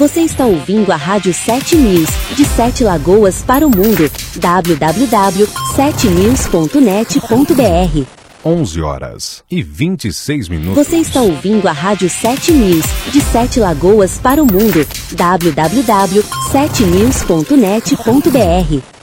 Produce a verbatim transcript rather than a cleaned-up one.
Você está ouvindo a Rádio sete News, de Sete Lagoas para o mundo. w w w ponto sete news ponto net ponto b r. onze horas e vinte e seis minutos. Você está ouvindo a Rádio sete News, de Sete Lagoas para o mundo. w w w ponto sete news ponto net ponto b r.